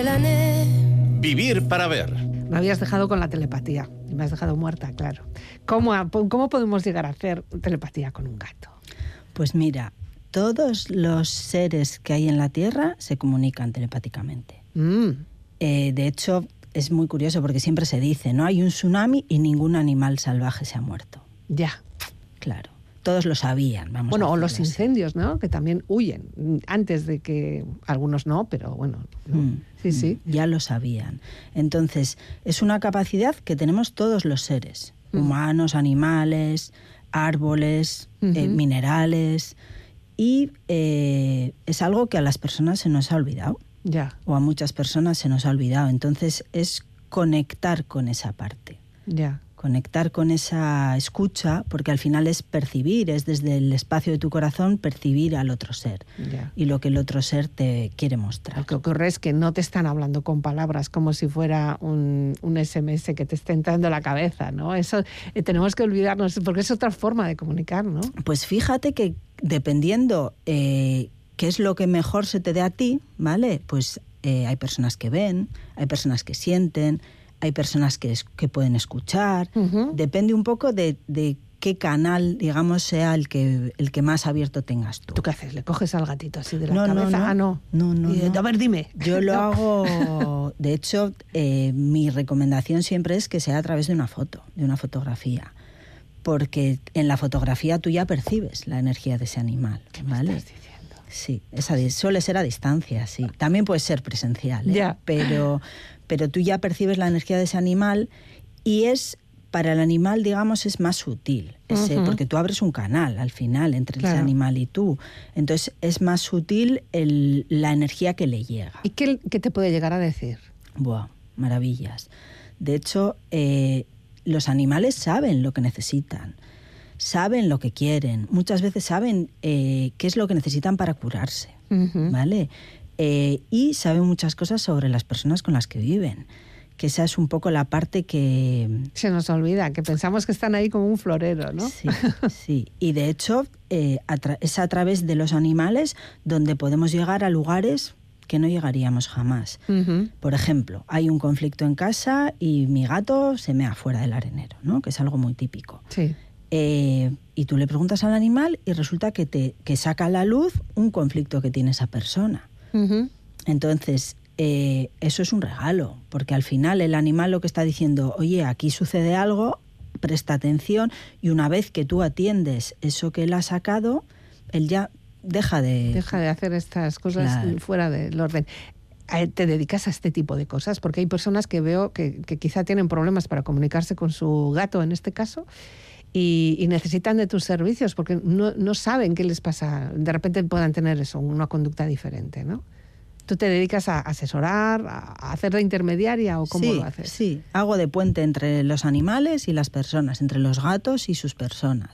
Vivir para ver. Me habías dejado con la telepatía. Me has dejado muerta, claro. ¿Cómo podemos llegar a hacer telepatía con un gato? Pues mira, todos los seres que hay en la Tierra se comunican telepáticamente. De hecho, es muy curioso porque siempre se dice, no hay un tsunami y ningún animal salvaje se ha muerto. Ya. Claro. Todos lo sabían. Bueno, o los incendios, ¿no? Que también huyen antes de que... Algunos no, pero bueno. ¿no? Sí. Ya lo sabían. Entonces, es una capacidad que tenemos todos los seres. Humanos, animales, árboles, minerales. Y es algo que a las personas se nos ha olvidado. Ya. O a muchas personas se nos ha olvidado. Entonces, es conectar con esa parte. Ya. Conectar con esa escucha, porque al final es percibir, es desde el espacio de tu corazón percibir al otro ser. Ya. Y lo que el otro ser te quiere mostrar. Lo que ocurre es que no te están hablando con palabras como si fuera un SMS que te esté entrando en la cabeza, ¿no? Eso tenemos que olvidarnos, porque es otra forma de comunicar, ¿no? Pues fíjate que dependiendo qué es lo que mejor se te dé a ti, ¿vale? Pues hay personas que ven, hay personas que sienten, hay personas que pueden escuchar. Depende un poco de qué canal, digamos, sea el que más abierto tengas tú. ¿Tú qué haces? ¿Le coges al gatito así de la cabeza? No. No. A ver, dime. Yo lo hago... De hecho, mi recomendación siempre es que sea a través de una foto, de una fotografía. Porque en la fotografía tú ya percibes la energía de ese animal. ¿Qué me estás diciendo? Sí, suele ser a distancia, sí. También puede ser presencial, ¿eh? Ya. Pero tú ya percibes la energía de ese animal y para el animal, digamos, es más sutil, porque tú abres un canal al final entre ese animal y tú. Entonces es más sutil la energía que le llega. ¿Y qué te puede llegar a decir? Buah, maravillas. De hecho, los animales saben lo que necesitan, saben lo que quieren, muchas veces saben qué es lo que necesitan para curarse, ¿vale? Y saben muchas cosas sobre las personas con las que viven, que esa es un poco la parte que... Se nos olvida, que pensamos que están ahí como un florero, ¿no? Sí. Y de hecho es a través de los animales donde podemos llegar a lugares que no llegaríamos jamás. Por ejemplo, hay un conflicto en casa y mi gato se mea fuera del arenero, ¿no? Que es algo muy típico. Sí. Y tú le preguntas al animal y resulta que saca a la luz un conflicto que tiene esa persona. Entonces, eso es un regalo, porque al final el animal lo que está diciendo, oye, aquí sucede algo, presta atención, y una vez que tú atiendes eso que él ha sacado, él ya deja de hacer estas cosas fuera del orden. ¿Te dedicas a este tipo de cosas? Porque hay personas que veo que quizá tienen problemas para comunicarse con su gato, en este caso, y necesitan de tus servicios porque no saben qué les pasa. De repente puedan tener eso, una conducta diferente, ¿no? ¿Tú te dedicas a asesorar, a hacer de intermediaria o cómo lo haces? Sí, hago de puente entre los animales y las personas, entre los gatos y sus personas.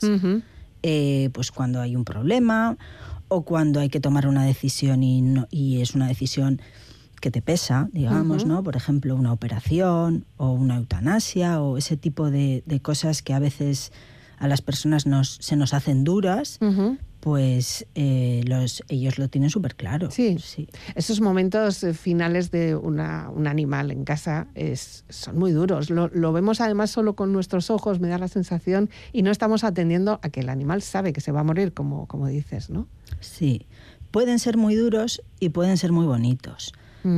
Pues cuando hay un problema o cuando hay que tomar una decisión y es una decisión que te pesa, digamos, ¿no? Por ejemplo, una operación o una eutanasia o ese tipo de cosas que a veces a las personas se nos hacen duras, pues ellos lo tienen súper claro. Sí. Esos momentos finales de un animal en casa son muy duros. Lo vemos además solo con nuestros ojos, me da la sensación, y no estamos atendiendo a que el animal sabe que se va a morir, como dices, ¿no? Sí, pueden ser muy duros y pueden ser muy bonitos.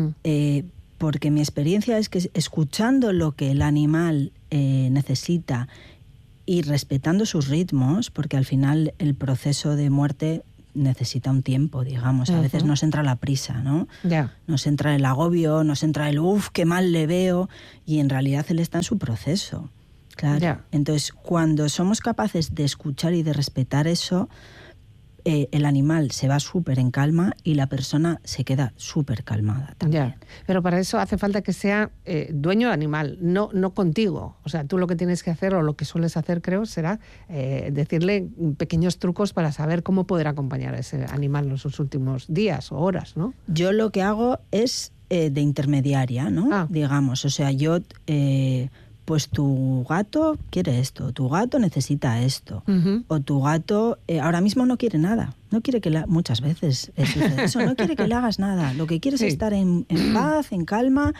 Porque mi experiencia es que escuchando lo que el animal necesita y respetando sus ritmos, porque al final el proceso de muerte necesita un tiempo, digamos. A veces nos entra la prisa, ¿no? Nos entra el agobio, nos entra el qué mal le veo, y en realidad él está en su proceso. Claro. Entonces, cuando somos capaces de escuchar y de respetar eso, el animal se va súper en calma y la persona se queda súper calmada también. Pero para eso hace falta que sea dueño del animal, no contigo. O sea, tú lo que tienes que hacer, o lo que sueles hacer, creo, será decirle pequeños trucos para saber cómo poder acompañar a ese animal en sus últimos días o horas, ¿no? Yo lo que hago es de intermediaria, ¿no? Digamos, o sea, yo pues tu gato quiere esto, tu gato necesita esto, o tu gato ahora mismo no quiere nada, no quiere que muchas veces sucede eso, no quiere que le hagas nada, lo que quiere es estar en paz, en calma,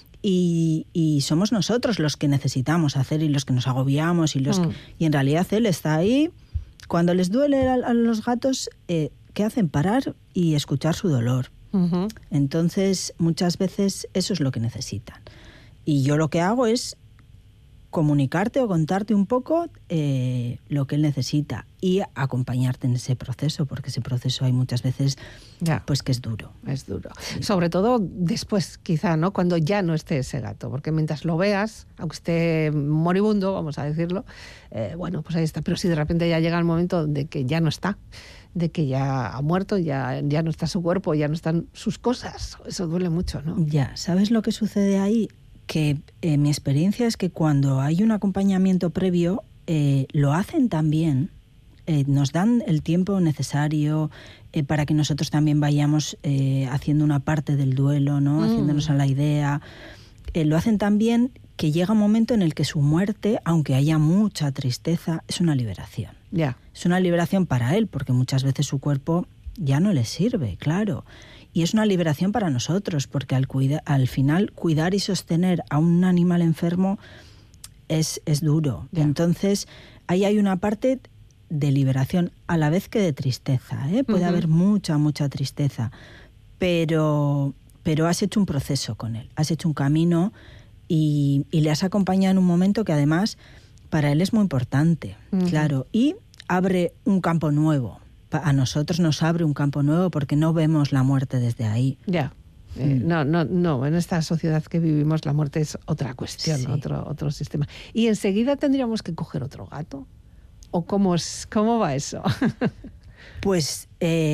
y somos nosotros los que necesitamos hacer y los que nos agobiamos y en realidad él está ahí. Cuando les duele a los gatos, ¿qué hacen? Parar y escuchar su dolor. Entonces, muchas veces eso es lo que necesitan. Y yo lo que hago es comunicarte o contarte un poco lo que él necesita y acompañarte en ese proceso, porque ese proceso hay muchas veces pues que es duro. Es duro. Sí. Sobre todo después, quizá, ¿no? Cuando ya no esté ese gato, porque mientras lo veas, aunque esté moribundo, vamos a decirlo, bueno, pues ahí está. Pero si de repente ya llega el momento de que ya no está, de que ya ha muerto, ya no está su cuerpo, ya no están sus cosas, eso duele mucho, ¿no? Ya, ¿sabes lo que sucede ahí? Que mi experiencia es que cuando hay un acompañamiento previo, lo hacen también, nos dan el tiempo necesario para que nosotros también vayamos haciendo una parte del duelo, ¿no? Haciéndonos a la idea. Lo hacen también que llega un momento en el que su muerte, aunque haya mucha tristeza, es una liberación. Es una liberación para él, porque muchas veces su cuerpo ya no le sirve, claro. Y es una liberación para nosotros, porque al final cuidar y sostener a un animal enfermo es duro. Entonces, ahí hay una parte de liberación a la vez que de tristeza. Puede haber mucha tristeza, pero has hecho un proceso con él, has hecho un camino y le has acompañado en un momento que además para él es muy importante, claro, y abre un campo nuevo. A nosotros nos abre un campo nuevo porque no vemos la muerte desde ahí. No, en esta sociedad que vivimos la muerte es otra cuestión, otro sistema. ¿Y enseguida tendríamos que coger otro gato? ¿O cómo va eso? Pues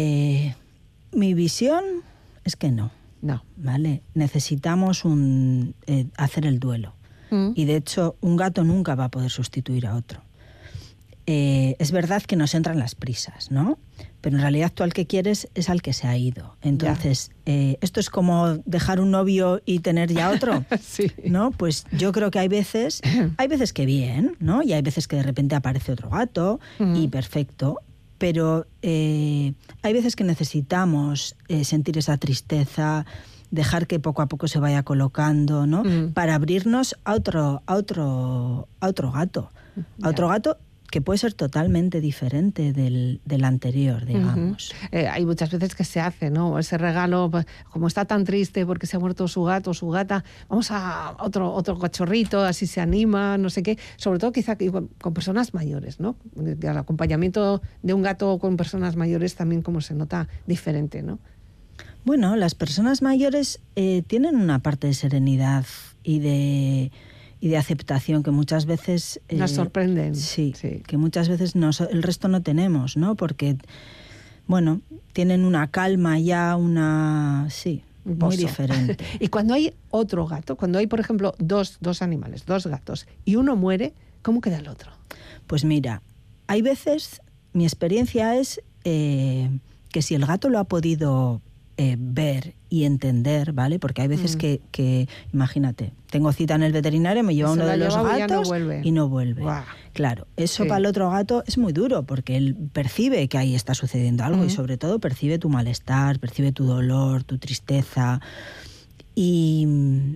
mi visión es que no. ¿Vale? Necesitamos hacer el duelo. Y de hecho un gato nunca va a poder sustituir a otro. Es verdad que nos entran las prisas, ¿no? Pero en realidad tú al que quieres es al que se ha ido. Entonces, esto es como dejar un novio y tener ya otro, ¿no? Pues yo creo que hay veces que bien, ¿no? Y hay veces que de repente aparece otro gato y perfecto. Pero hay veces que necesitamos sentir esa tristeza, dejar que poco a poco se vaya colocando, ¿no? Para abrirnos a otro gato. A otro gato que puede ser totalmente diferente del anterior, digamos. Hay muchas veces que se hace, ¿no? Ese regalo, como está tan triste porque se ha muerto su gato o su gata, vamos a otro cachorrito, así se anima, no sé qué. Sobre todo quizá con personas mayores, ¿no? El acompañamiento de un gato con personas mayores también como se nota diferente, ¿no? Bueno, las personas mayores tienen una parte de serenidad y de aceptación que muchas veces nos sorprenden. Sí, que muchas veces el resto no tenemos, ¿no? Porque, bueno, tienen una calma ya, muy diferente. Y cuando hay otro gato, cuando hay, por ejemplo, dos animales, dos gatos, y uno muere, ¿cómo queda el otro? Pues mira, hay veces, mi experiencia es que si el gato lo ha podido ver y entender, ¿vale? Porque hay veces que, imagínate, tengo cita en el veterinario, me lleva uno de los gatos y no vuelve. Wow. Claro, eso para el otro gato es muy duro porque él percibe que ahí está sucediendo algo y sobre todo percibe tu malestar, percibe tu dolor, tu tristeza y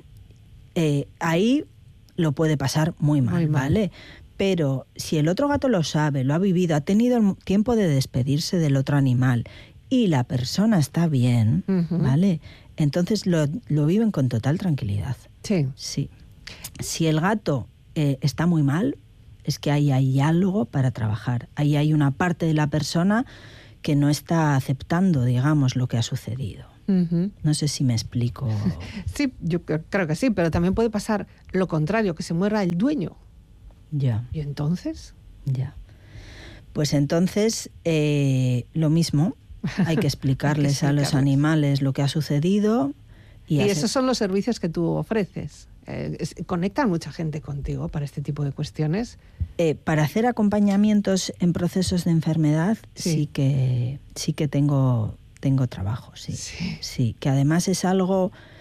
ahí lo puede pasar muy mal, ¿vale? Pero si el otro gato lo sabe, lo ha vivido, ha tenido el tiempo de despedirse del otro animal y la persona está bien, ¿vale? Entonces lo viven con total tranquilidad. Sí. Si el gato está muy mal, es que ahí hay algo para trabajar. Ahí hay una parte de la persona que no está aceptando, digamos, lo que ha sucedido. No sé si me explico. Sí, yo creo que sí, pero también puede pasar lo contrario, que se muera el dueño. Ya. ¿Y entonces? Ya. Pues entonces, lo mismo. Hay que explicarles a los animales lo que ha sucedido. Y esos son los servicios que tú ofreces. ¿Conectan mucha gente contigo para este tipo de cuestiones? Para hacer acompañamientos en procesos de enfermedad sí que tengo trabajo, sí. Que además es algo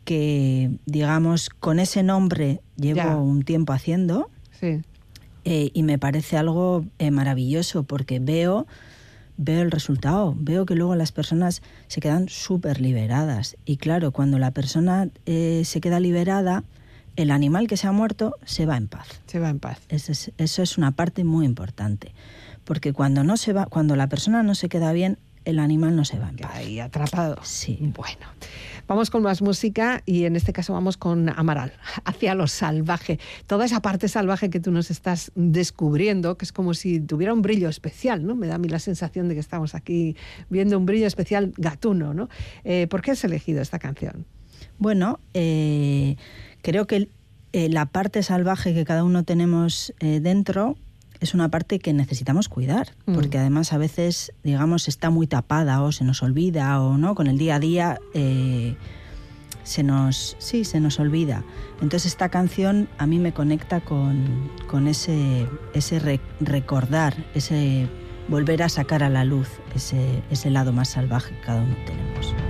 que, digamos, con ese nombre llevo un tiempo haciendo. Sí. Y me parece algo maravilloso porque veo el resultado, veo que luego las personas se quedan súper liberadas. Y claro, cuando la persona se queda liberada, el animal que se ha muerto se va en paz. Se va en paz. Eso es una parte muy importante. Porque cuando la persona no se queda bien, el animal no se va en paz. Ahí atrapado. Sí. Bueno, vamos con más música y en este caso vamos con Amaral, hacia lo salvaje. Toda esa parte salvaje que tú nos estás descubriendo, que es como si tuviera un brillo especial, ¿no? Me da a mí la sensación de que estamos aquí viendo un brillo especial gatuno, ¿no? ¿Por qué has elegido esta canción? Bueno, creo que la parte salvaje que cada uno tenemos dentro es una parte que necesitamos cuidar, porque además a veces, digamos, está muy tapada o se nos olvida o no, con el día a día se nos olvida. Entonces esta canción a mí me conecta con ese recordar, ese volver a sacar a la luz ese lado más salvaje que cada uno tenemos.